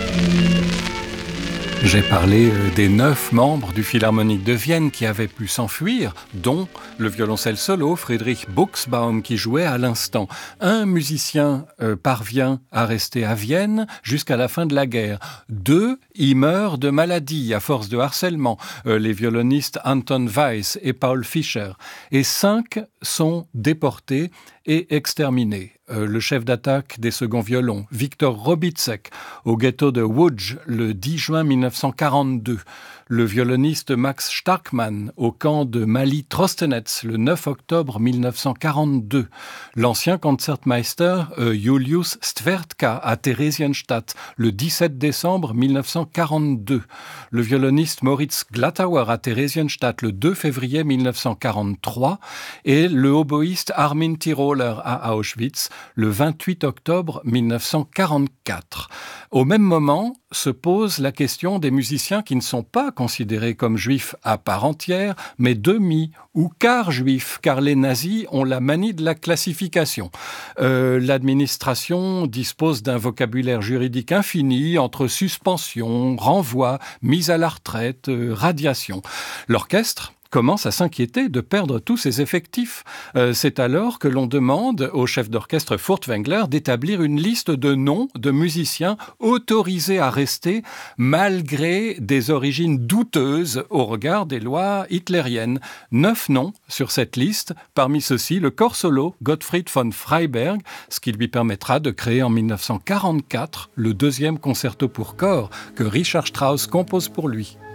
J'ai parlé des 9 membres du Philharmonique de Vienne qui avaient pu s'enfuir, dont le violoncelle solo Friedrich Buxbaum qui jouait à l'instant. Un musicien parvient à rester à Vienne jusqu'à la fin de la guerre. 2 y meurent de maladie à force de harcèlement, les violonistes Anton Weiss et Paul Fischer. Et 5 sont déportés et exterminés. Le chef d'attaque des seconds violons, Viktor Robíček, au ghetto de Łódź le 10 juin 1942. Le violoniste Max Starkmann au camp de Mali-Trostenetz le 9 octobre 1942. L'ancien concertmeister Julius Stwertka à Theresienstadt le 17 décembre 1942. Le violoniste Moritz Glattauer à Theresienstadt le 2 février 1943 et le oboïste Armin Tiroler à Auschwitz le 28 octobre 1944. Au même moment se pose la question des musiciens qui ne sont pas considérés comme juifs à part entière, mais demi ou quart juifs, car les nazis ont la manie de la classification. L'administration dispose d'un vocabulaire juridique infini entre suspension, renvoi, mise à la retraite, radiation. L'orchestre commence à s'inquiéter de perdre tous ses effectifs. C'est alors que l'on demande au chef d'orchestre Furtwängler d'établir une liste de noms de musiciens autorisés à rester malgré des origines douteuses au regard des lois hitlériennes. 9 noms sur cette liste, parmi ceux-ci le corps solo Gottfried von Freyberg, ce qui lui permettra de créer en 1944 le 2e concerto pour corps que Richard Strauss compose pour lui.